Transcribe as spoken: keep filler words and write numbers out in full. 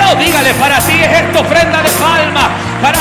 dígale, para ti es esta ofrenda de palma. Para